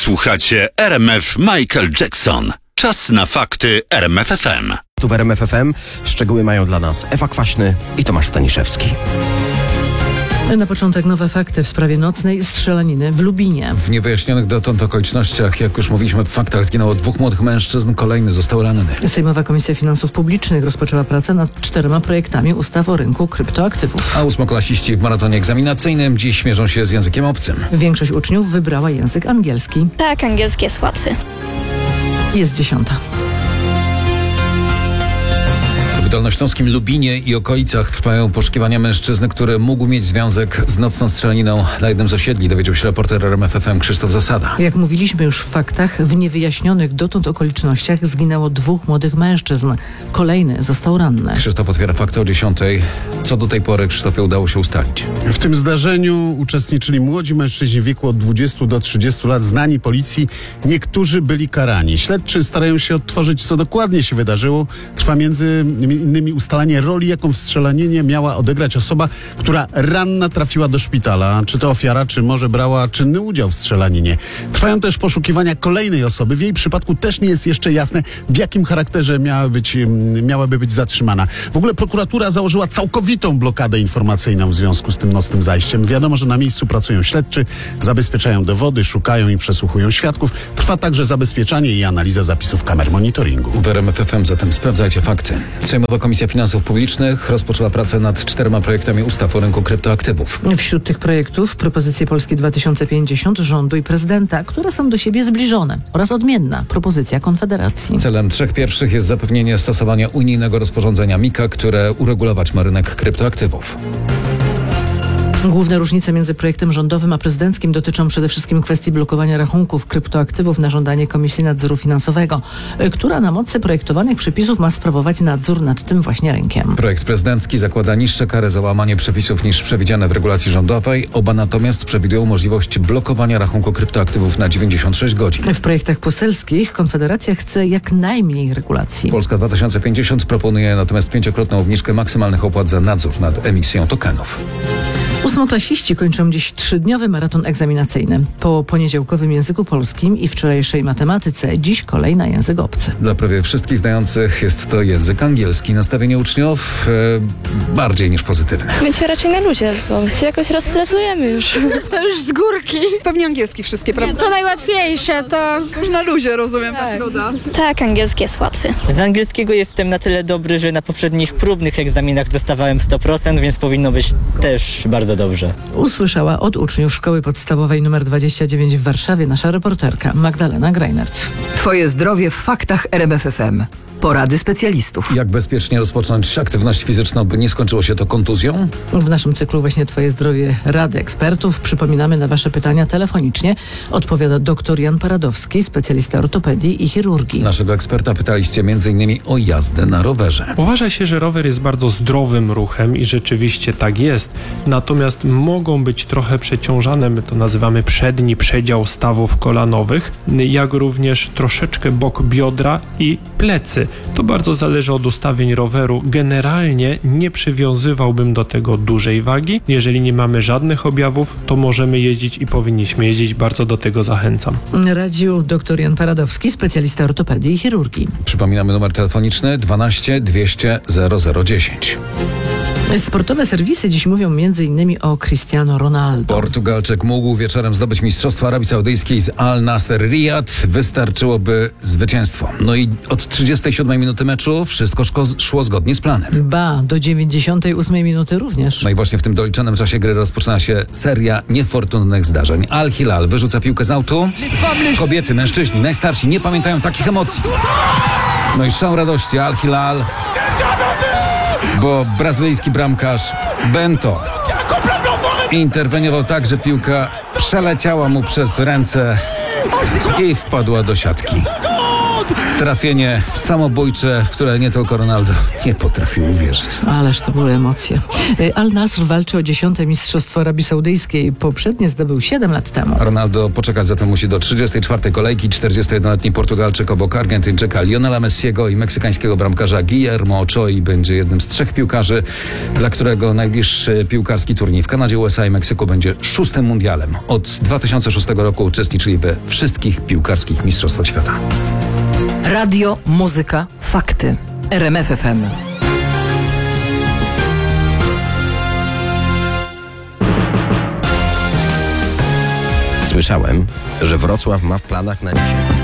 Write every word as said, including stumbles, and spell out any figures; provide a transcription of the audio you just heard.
Słuchacie R M F Michael Jackson. Czas na fakty R M F F M. Tu w R M F F M szczegóły mają dla nas Ewa Kwaśny i Tomasz Staniszewski. Na początek nowe fakty w sprawie nocnej strzelaniny w Lubinie. W niewyjaśnionych dotąd okolicznościach, jak już mówiliśmy w faktach, zginęło dwóch młodych mężczyzn, kolejny został ranny. Sejmowa Komisja Finansów Publicznych rozpoczęła pracę nad czterema projektami ustaw o rynku kryptoaktywów. A ósmoklasiści w maratonie egzaminacyjnym dziś mierzą się z językiem obcym. Większość uczniów wybrała język angielski. Tak, angielski jest łatwy. Jest dziesiąta. W dolnośląskim Lubinie i okolicach trwają poszukiwania mężczyzny, który mógł mieć związek z nocną strzelaniną na jednym z osiedli, dowiedział się reporter R M F F M Krzysztof Zasada. Jak mówiliśmy już w faktach, w niewyjaśnionych dotąd okolicznościach zginęło dwóch młodych mężczyzn. Kolejny został ranny. Krzysztof otwiera fakty o dziesiątej. Co do tej pory Krzysztofie udało się ustalić? W tym zdarzeniu uczestniczyli młodzi mężczyźni w wieku od dwudziestu do trzydziestu lat, znani policji. Niektórzy byli karani. Śledczy starają się odtworzyć, co dokładnie się wydarzyło. Trwa między innymi ustalanie roli, jaką w strzelaninie miała odegrać osoba, która ranna trafiła do szpitala. Czy to ofiara, czy może brała czynny udział w strzelaninie. Trwają też poszukiwania kolejnej osoby. W jej przypadku też nie jest jeszcze jasne, w jakim charakterze miała być, miałaby być zatrzymana. W ogóle prokuratura założyła całkowitą blokadę informacyjną w związku z tym nocnym zajściem. Wiadomo, że na miejscu pracują śledczy, zabezpieczają dowody, szukają i przesłuchują świadków. Trwa także zabezpieczanie i analiza zapisów kamer monitoringu. W R M F F M zatem sprawdzajcie fakty. Sejmowa Komisja Finansów Publicznych rozpoczęła pracę nad czterema projektami ustaw o rynku kryptoaktywów. Wśród tych projektów propozycje Polski dwa tysiące pięćdziesiąt, rządu i prezydenta, które są do siebie zbliżone, oraz odmienna propozycja Konfederacji. Celem trzech pierwszych jest zapewnienie stosowania unijnego rozporządzenia MiCA, które uregulować ma rynek kryptoaktywów. Główne różnice między projektem rządowym a prezydenckim dotyczą przede wszystkim kwestii blokowania rachunków kryptoaktywów na żądanie Komisji Nadzoru Finansowego, która na mocy projektowanych przepisów ma sprawować nadzór nad tym właśnie rynkiem. Projekt prezydencki zakłada niższe kary za łamanie przepisów niż przewidziane w regulacji rządowej. Oba natomiast przewidują możliwość blokowania rachunku kryptoaktywów na dziewięćdziesiąt sześć godzin. W projektach poselskich Konfederacja chce jak najmniej regulacji. Polska dwa tysiące pięćdziesiąt proponuje natomiast pięciokrotną obniżkę maksymalnych opłat za nadzór nad emisją tokenów. Ósmoklasiści kończą dziś trzydniowy maraton egzaminacyjny. Po poniedziałkowym języku polskim i wczorajszej matematyce dziś kolej na język obcy. Dla prawie wszystkich zdających jest to język angielski. Nastawienie uczniów e, bardziej niż pozytywne. Będzie raczej na luzie, bo się jakoś rozstresujemy już. To już z górki. Pewnie angielski wszystkie, prawda? To najłatwiejsze, to już na luzie, rozumiem, ta środa. Tak, angielski jest łatwy. Z angielskiego jestem na tyle dobry, że na poprzednich próbnych egzaminach dostawałem sto procent, więc powinno być też bardzo dobrze. Usłyszała od uczniów Szkoły Podstawowej nr dwadzieścia dziewięć w Warszawie nasza reporterka Magdalena Greinert. Twoje zdrowie w faktach R M F F M. Porady specjalistów. Jak bezpiecznie rozpocząć aktywność fizyczną, by nie skończyło się to kontuzją? W naszym cyklu właśnie Twoje zdrowie rady ekspertów. Przypominamy na Wasze pytania telefonicznie. Odpowiada dr Jan Paradowski, specjalista ortopedii i chirurgii. Naszego eksperta pytaliście między innymi o jazdę na rowerze. Uważa się, że rower jest bardzo zdrowym ruchem i rzeczywiście tak jest. Natomiast mogą być trochę przeciążane, my to nazywamy przedni przedział stawów kolanowych, jak również troszeczkę bok biodra i plecy. To bardzo zależy od ustawień roweru. Generalnie nie przywiązywałbym do tego dużej wagi. Jeżeli nie mamy żadnych objawów, to możemy jeździć i powinniśmy jeździć. Bardzo do tego zachęcam. Radził dr Jan Paradowski, specjalista ortopedii i chirurgii. Przypominamy numer telefoniczny dwanaście dwieście zero zero dziesięć. Sportowe serwisy dziś mówią między innymi o Cristiano Ronaldo. Portugalczyk mógł wieczorem zdobyć Mistrzostwo Arabii Saudyjskiej z Al Nasser Riyad. Wystarczyłoby zwycięstwo. No i od trzydziestej siódmej minuty meczu wszystko szko- szło zgodnie z planem. Ba, do dziewięćdziesiątej ósmej minuty również. No i właśnie w tym doliczonym czasie gry rozpoczyna się seria niefortunnych zdarzeń. Al Hilal wyrzuca piłkę z autu. Kobiety, mężczyźni, najstarsi nie pamiętają takich emocji. No i szał radości. Al Hilal, bo brazylijski bramkarz Bento interweniował tak, że piłka przeleciała mu przez ręce i wpadła do siatki. Trafienie samobójcze, w które nie tylko Ronaldo nie potrafił uwierzyć. Ależ to były emocje. Y, Al-Nasr walczy o dziesiąte Mistrzostwo Arabii Saudyjskiej. Poprzednie zdobył siedem lat temu. Ronaldo poczekać zatem musi do trzydziestej czwartej kolejki. czterdziestojednoletni Portugalczyk obok Argentyńczyka Lionela Messiego i meksykańskiego bramkarza Guillermo Ochoa będzie jednym z trzech piłkarzy, dla którego najbliższy piłkarski turniej w Kanadzie, U S A i Meksyku będzie szóstym mundialem. Od dwa tysiące szóstego roku uczestniczyli we wszystkich piłkarskich mistrzostwach świata. Radio, muzyka, fakty. R M F F M. Słyszałem, że Wrocław ma w planach na dzisiaj